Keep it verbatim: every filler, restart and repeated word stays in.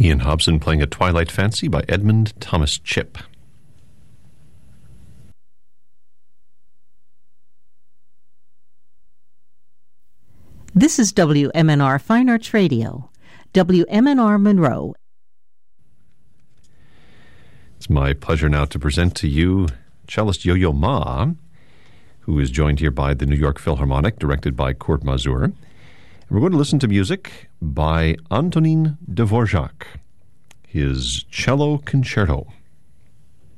Ian Hobson playing a Twilight Fancy by Edmund Thomas Chipp. This is W M N R Fine Arts Radio, W M N R Monroe. It's my pleasure now to present to you cellist Yo-Yo Ma, who is joined here by the New York Philharmonic, directed by Kurt Masur. And we're going to listen to music by Antonin Dvorak, his Cello Concerto.